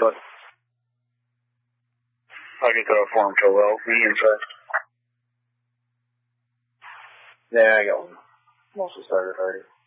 bud. I can throw it for him, Joel. Me inside. Yeah, I got one. Mostly started already.